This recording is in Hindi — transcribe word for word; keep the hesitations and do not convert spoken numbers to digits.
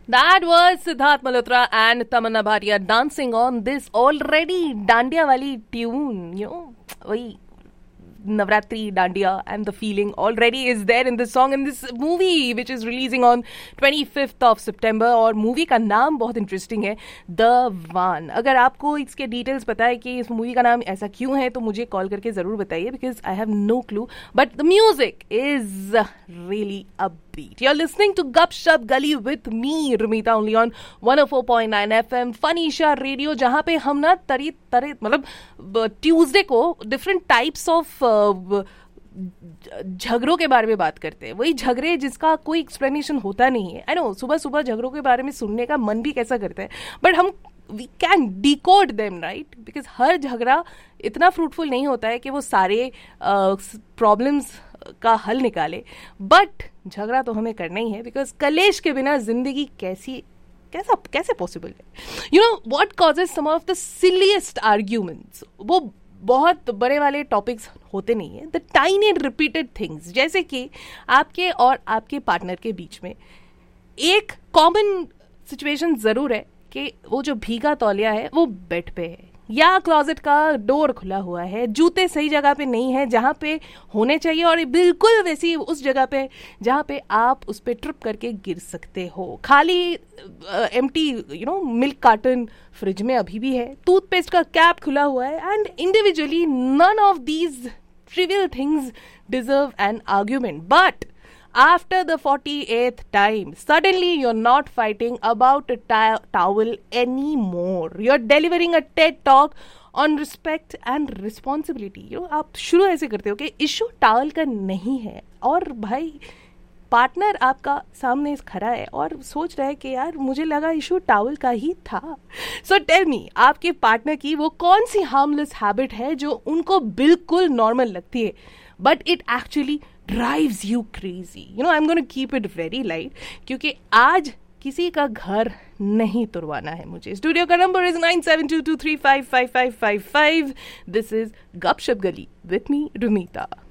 That was Siddharth Malhotra and Tamanna Bhatia dancing on this already dandiya wali tune. You know, वही Navratri Dandiya and the feeling already is there in this song in this movie which is releasing on twenty-fifth of September. और मूवी का नाम बहुत इंटरेस्टिंग है, द वान. अगर आपको इसके डिटेल्स पता है कि इस मूवी का नाम ऐसा क्यों है तो मुझे कॉल करके ज़रूर बताइए, because I have no clue, but the music is really upbeat. You're listening to Gupshup Gali with me, Rumita, only on one oh four point nine F M, Fanisha Radio, जहाँ पे हम ना तरी तरे मतलब ट्यूसडे को डिफरेंट टाइप्स ऑफ झगड़ों के बारे में बात करते हैं. वही झगड़े जिसका कोई एक्सप्लेनेशन होता नहीं है. आई नो सुबह सुबह झगड़ों के बारे में सुनने का मन भी कैसा करता है, बट हम we can decode them, right? Because हर झगड़ा इतना फ्रूटफुल नहीं होता है कि वो सारे प्रॉब्लम्स uh, का हल निकाले, बट झगड़ा तो हमें करना ही है, बिकॉज कलेश के बिना जिंदगी कैसी कैसा कैसे पॉसिबल है. You know what causes some of the सिलीएस्ट arguments, वो बहुत बड़े वाले टॉपिक्स होते नहीं है, द टाइनी रिपीटेड थिंग्स, जैसे कि आपके और आपके पार्टनर के बीच में एक कॉमन सिचुएशन ज़रूर है कि वो जो भीगा तौलिया है वो बेड पे है, या क्लोजेट का डोर खुला हुआ है, जूते सही जगह पे नहीं है जहाँ पे होने चाहिए, और बिल्कुल वैसी उस जगह पे जहाँ पे आप उस पे ट्रिप करके गिर सकते हो, खाली empty you know milk carton fridge में अभी भी है, टूथपेस्ट का कैप खुला हुआ है, and individually none of these trivial things deserve an argument. But after the forty-eighth time, suddenly you're not fighting about a ta- towel anymore. You're delivering a TED talk on respect and responsibility. You know, आप शुरू ऐसे करते हो कि इशू टावल का नहीं है, और भाई पार्टनर आपका सामने खड़ा है और सोच रहा है कि यार मुझे लगा इशू टावल का ही था. सो टेल मी, आपके पार्टनर की वो कौन सी हार्मलेस हैबिट है जो उनको बिल्कुल नॉर्मल लगती है, but it actually drives you crazy. You know, I'm going to keep it very light, क्योंकि आज किसी का घर नहीं तुड़वाना है मुझे. स्टूडियो का number is nine seven two two three five five five five five. This is Gupshup Gali with me, Rumita.